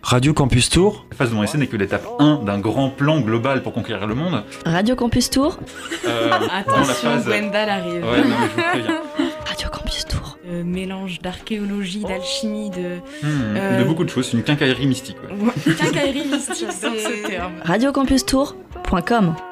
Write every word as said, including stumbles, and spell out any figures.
Radio Campus Tour. La phase de mon essai n'est que l'étape un d'un grand plan global pour conquérir le monde. Radio Campus Tour. Euh, Attention, phase... Gwendal arrive. Ouais, non, mais je vous préviens. Radio Campus Tour. Euh, mélange d'archéologie, d'alchimie, de... Mmh, euh... de beaucoup de choses, c'est une quincaillerie mystique. Ouais. Quincaillerie mystique, c'est ce terme. radio campus tour point com